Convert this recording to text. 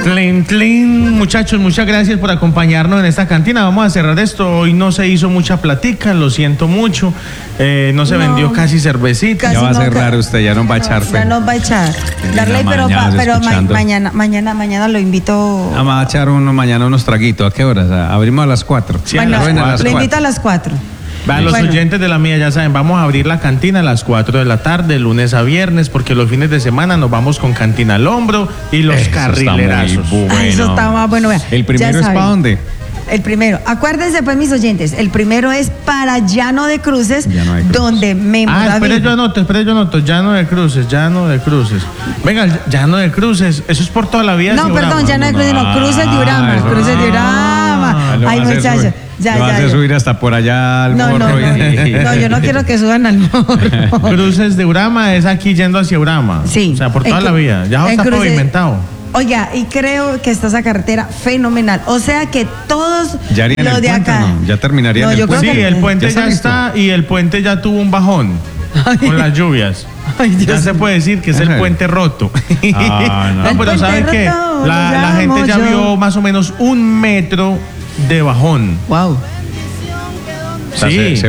Tlin, tlin. Muchachos, muchas gracias por acompañarnos en esta cantina. Vamos a cerrar esto. Hoy no se hizo mucha platica, lo siento mucho. No se vendió casi cervecita. Casi ya va a no, cerrar usted, ya nos va a echar fe. Ya nos va a echar. Darley, pero mañana lo invito. Vamos a echar mañana unos traguitos. ¿A qué horas? Abrimos a las 4. Sí, Bueno, a las lo invito a las 4. Los oyentes de la mía ya saben, vamos a abrir la cantina a las 4 de la tarde, lunes a viernes, porque los fines de semana nos vamos con cantina al hombro y los carrilerazos. Eso está más bueno. Vea, ¿El primero es para dónde? El primero, acuérdense pues mis oyentes, el primero es para Llano de Cruces, donde espere yo anoto, Llano de Cruces. Venga, Llano de Cruces, eso es por toda la vida. No, perdón, Llano de Cruces, no, Cruces de Urama. Ay, muchachos. Ya vas subir hasta por allá al morro. No, yo no quiero que suban al morro. Cruces de Urama es aquí yendo hacia Urama. Sí. O sea, por toda la vida. Ya está pavimentado. Oiga, y creo que está esa carretera fenomenal. O sea que todos ya harían lo de puente, acá. ¿no? Ya terminaría el puente. Sí, el puente ya está y el puente ya tuvo un bajón con las lluvias. Ya se puede decir que es el puente roto. No, pero ¿saben qué? La gente ya vio más o menos 1 metro de bajón. Wow. Sí.